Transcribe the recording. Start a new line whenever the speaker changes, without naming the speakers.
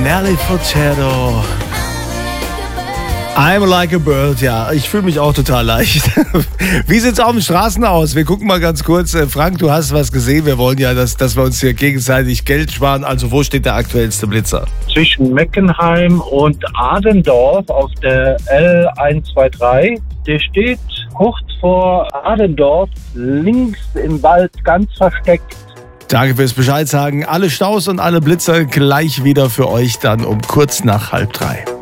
Nelly Furtado. I'm like a bird, ja. Ich fühle mich auch total leicht. Wie sieht's auf den Straßen aus? Wir gucken mal ganz kurz. Frank, du hast was gesehen. Wir wollen ja, dass wir uns hier gegenseitig Geld sparen. Also wo steht der aktuellste Blitzer?
Zwischen Meckenheim und Adendorf auf der L123. Der steht kurz vor Adendorf, links im Wald, ganz versteckt.
Danke fürs Bescheid sagen. Alle Staus und alle Blitzer gleich wieder für euch dann um kurz nach 2:30.